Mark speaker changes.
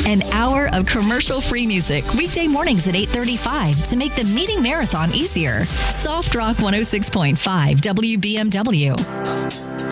Speaker 1: An hour of commercial-free music weekday mornings at 8:35 to make the meeting marathon easier. Soft Rock 106.5 WBMW.